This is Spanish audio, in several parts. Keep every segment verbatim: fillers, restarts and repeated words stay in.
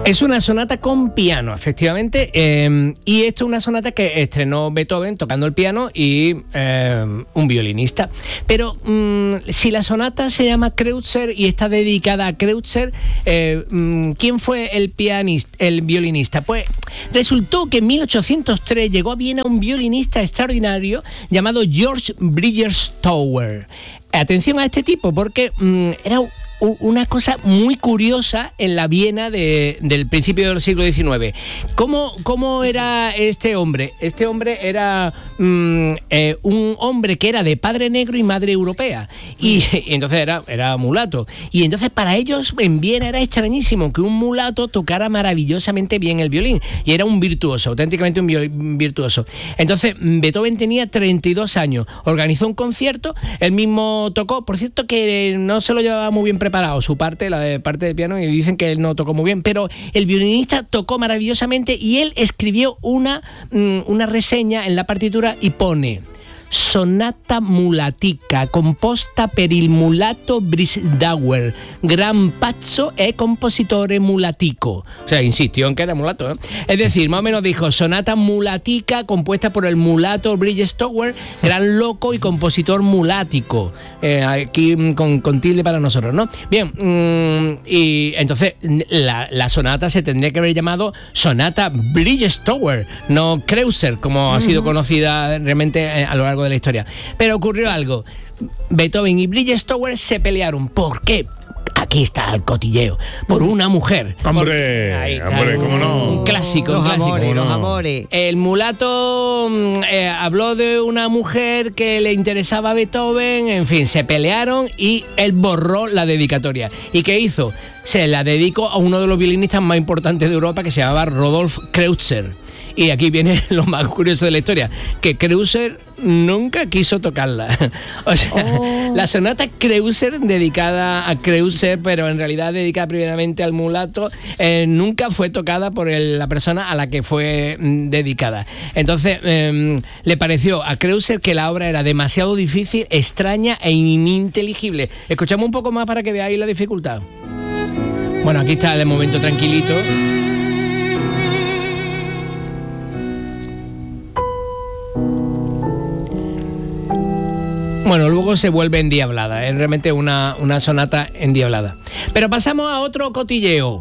Es una sonata con piano, efectivamente, eh, y esto es una sonata que estrenó Beethoven tocando el piano y eh, un violinista. Pero mmm, si la sonata se llama Kreutzer y está dedicada a Kreutzer, eh, mmm, ¿quién fue el pianista, el violinista? Pues resultó que en mil ochocientos tres llegó a Viena un violinista extraordinario llamado George Bridgerstauer. Atención a este tipo, porque mmm, era una cosa muy curiosa en la Viena de, del principio del siglo diecinueve. ¿Cómo, cómo era este hombre? Este hombre era mmm, eh, un hombre que era de padre negro y madre europea. Y, y entonces era, era mulato. Y entonces para ellos en Viena era extrañísimo que un mulato tocara maravillosamente bien el violín. Y era un virtuoso, auténticamente un virtuoso. Entonces Beethoven tenía treinta y dos años. Organizó un concierto, él mismo tocó. Por cierto que no se lo llevaba muy bien preparado. preparado su parte, la de parte del piano, y dicen que él no tocó muy bien, pero el violinista tocó maravillosamente y él escribió una, una reseña en la partitura y pone: sonata mulatica composta per il mulato Bridgerstauer, gran pazzo e compositore mulatico. O sea, insistió en que era mulato, ¿eh? Es decir, más o menos dijo: sonata mulatica compuesta por el mulato Bridgerstauer, gran loco y compositor mulático. Eh, aquí con, con tilde para nosotros, ¿no? Bien, mmm, y entonces la, la sonata se tendría que haber llamado sonata Bridgerstauer, no Kreutzer, como uh-huh. ha sido conocida realmente a lo largo de la historia. Pero ocurrió algo. Beethoven y Bridgerstauer se pelearon. ¿Por qué? Aquí está el cotilleo. Por una mujer. Hombre, Por, ahí, hombre, claro, cómo no. Un clásico, los un clásico. amores, no? los amores. El mulato eh, habló de una mujer que le interesaba a Beethoven, en fin, se pelearon y él borró la dedicatoria. ¿Y qué hizo? Se la dedicó a uno de los violinistas más importantes de Europa, que se llamaba Rodolphe Kreutzer. Y aquí viene lo más curioso de la historia, que Kreutzer nunca quiso tocarla. O sea, oh. la sonata Kreutzer, dedicada a Kreutzer, pero en realidad dedicada primeramente al mulato, eh, nunca fue tocada por el, la persona a la que fue mm, dedicada. Entonces, eh, le pareció a Kreutzer que la obra era demasiado difícil, extraña e ininteligible. Escuchamos un poco más para que veáis la dificultad. Bueno, aquí está el momento tranquilito. Bueno, luego se vuelve endiablada, es realmente una, una sonata endiablada. Pero pasamos a otro cotilleo.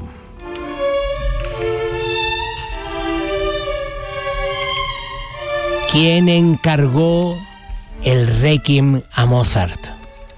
¿Quién encargó el Requiem a Mozart?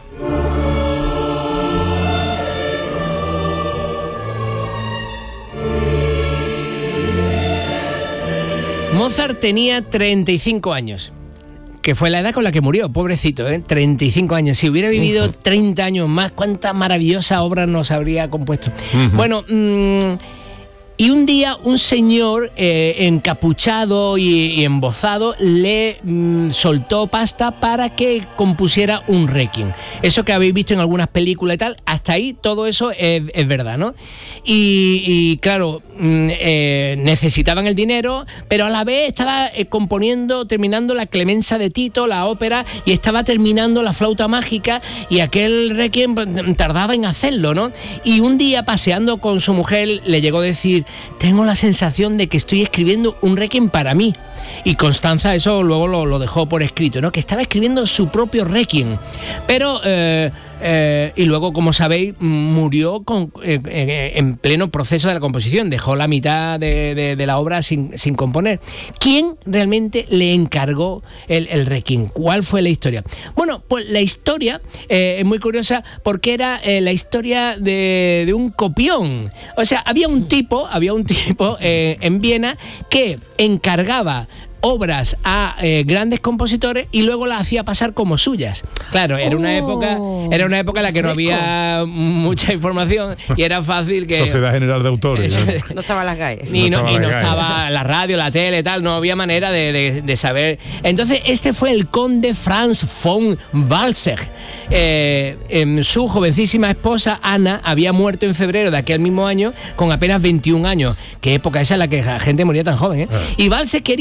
Mozart tenía treinta y cinco años. Que fue la edad con la que murió, pobrecito, ¿eh? treinta y cinco años. Si hubiera vivido Uf. treinta años más, cuánta maravillosa obra nos habría compuesto. Uh-huh. Bueno, mmm, y un día un señor eh, encapuchado y, y embozado le mmm, soltó pasta para que compusiera un requiem. Eso que habéis visto en algunas películas y tal, hasta ahí todo eso es, es verdad, ¿no? Y, y claro, mmm, eh, necesitaban el dinero, pero a la vez estaba eh, componiendo, terminando la Clemenza de Tito, la ópera, y estaba terminando la Flauta Mágica, y aquel requiem tardaba en hacerlo, ¿no? Y un día, paseando con su mujer, le llegó a decir: tengo la sensación de que estoy escribiendo un requiem para mí. Y Constanza eso luego lo, lo dejó por escrito, ¿no? Que estaba escribiendo su propio requiem. Pero, eh, eh, y luego, como sabéis, murió con, eh, eh, en pleno proceso de la composición. Dejó la mitad de, de, de la obra sin, sin componer. ¿Quién realmente le encargó el, el requiem? ¿Cuál fue la historia? Bueno, pues la historia eh, es muy curiosa porque era eh, la historia de, de un copión. O sea, había un tipo, había un tipo eh, en Viena que encargaba obras a eh, grandes compositores y luego las hacía pasar como suyas. Claro, era una época, era una época en la que no había mucha información y era fácil que... Sociedad General de Autores. ¿no? No estaban las G A E. Ni no, no y no G A E. estaba la radio, la tele, tal, no había manera de, de, de saber. Entonces, este fue el conde Franz von Walsegg. Eh, eh, su jovencísima esposa, Ana, había muerto en febrero de aquel mismo año con apenas veintiún años. Qué época esa en la que la gente moría tan joven, ¿eh? Ah. Y Walsegg quería celebrar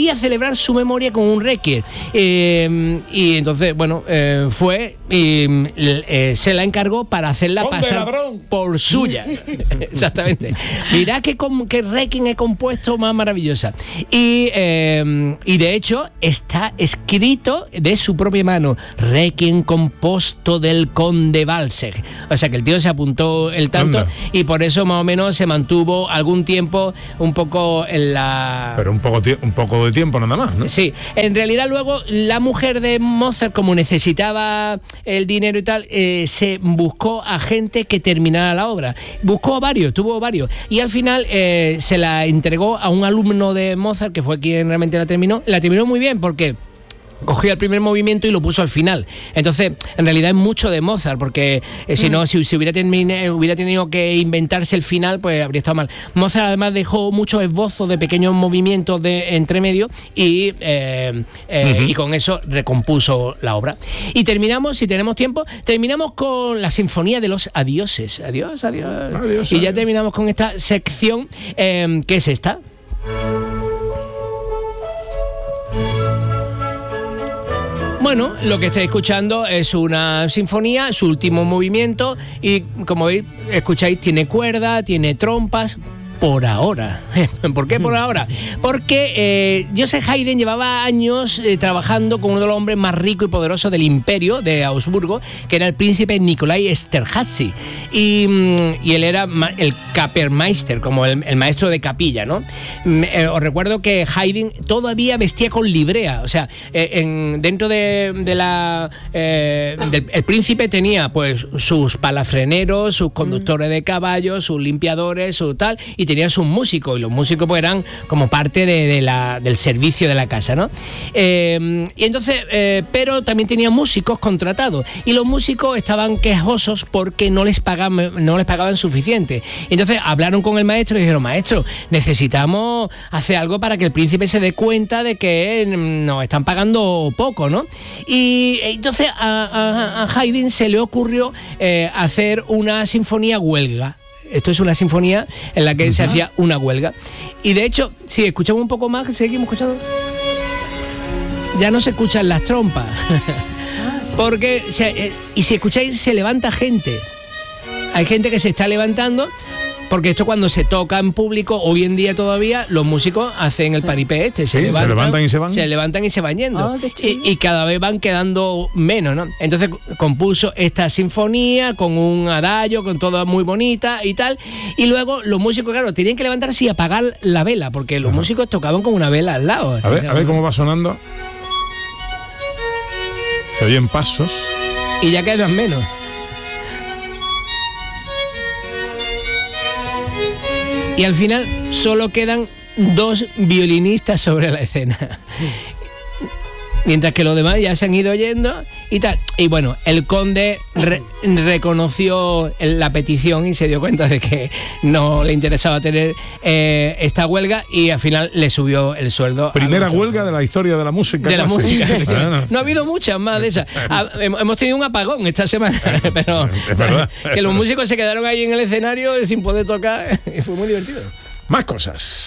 honrar su memoria con un requiem. Eh, y entonces, bueno, eh, fue y eh, se la encargó para hacerla ¡Conde pasar ladrón! por suya. Exactamente. Mirá qué, qué requiem he compuesto más maravillosa. Y, eh, y de hecho está escrito de su propia mano, requiem composto del conde Balseg. O sea que el tío se apuntó el tanto. Anda. Y por eso más o menos se mantuvo algún tiempo un poco en la... Pero un poco, un poco de tiempo nada más, ¿no? Sí, en realidad luego la mujer de Mozart, como necesitaba el dinero y tal, eh, se buscó a gente que terminara la obra. Buscó varios, tuvo varios. Y al final eh, se la entregó a un alumno de Mozart, que fue quien realmente la terminó. La terminó muy bien porque cogió el primer movimiento y lo puso al final. Entonces, en realidad es mucho de Mozart, porque eh, si mm. no, si, si hubiera, termine, hubiera tenido que inventarse el final, pues habría estado mal. Mozart además dejó muchos esbozos de pequeños movimientos de entre medio y, eh, eh, uh-huh. y con eso recompuso la obra. Y terminamos, si tenemos tiempo, terminamos con la Sinfonía de los Adioses. Adiós, adiós. adiós y adiós. Ya terminamos con esta sección, eh, que es esta. Bueno, lo que estáis escuchando es una sinfonía, su último movimiento, y como veis, escucháis, tiene cuerda, tiene trompas. Por ahora. ¿Por qué por ahora? Porque eh, Joseph Haydn llevaba años eh, trabajando con uno de los hombres más ricos y poderosos del imperio de Augsburgo, que era el príncipe Nikolai Esterházy. Y, y él era el Kapellmeister, como el, el maestro de capilla, ¿no? Eh, os recuerdo que Haydn todavía vestía con librea. O sea, eh, en, dentro de, de la... Eh, del, el príncipe tenía pues sus palafreneros, sus conductores de caballos, sus limpiadores, su tal... Y tenía sus músicos, y los músicos pues eran como parte de, de la, del servicio de la casa, ¿no? Eh, y entonces, eh, pero también tenía músicos contratados, y los músicos estaban quejosos porque no les pagaban, no les pagaban suficiente. Y entonces hablaron con el maestro y dijeron: maestro, necesitamos hacer algo para que el príncipe se dé cuenta de que nos están pagando poco, ¿no? Y entonces a, a, a Haydn se le ocurrió eh, hacer una sinfonía huelga. Esto es una sinfonía en la que uh-huh. se hacía una huelga. Y de hecho, si escuchamos un poco más, seguimos escuchando, ya no se escuchan las trompas. Ah, sí. Porque, o sea, eh, y si escucháis, se levanta gente. Hay gente que se está levantando, porque esto cuando se toca en público, hoy en día todavía, los músicos hacen el sí. paripé este, se, sí, levantan, se levantan y se van. Se levantan y se van yendo. Oh, y, y cada vez van quedando menos, ¿no? Entonces compuso esta sinfonía con un adagio, con todo muy bonita y tal. Y luego los músicos, claro, tenían que levantarse y apagar la vela, porque los Ajá. músicos tocaban con una vela al lado. A ver, a ver cómo va sonando. Se oyen pasos. Y ya quedan menos. Y al final solo quedan dos violinistas sobre la escena. Mientras que los demás ya se han ido yendo y tal. Y bueno, el conde re- reconoció la petición y se dio cuenta de que no le interesaba tener eh, esta huelga, y al final le subió el sueldo. Primera huelga de la historia de la música. De la casi. música. Bueno. No ha habido muchas más de esas. Ha, hemos tenido un apagón esta semana, pero es verdad. Que los músicos se quedaron ahí en el escenario sin poder tocar y fue muy divertido. Más cosas.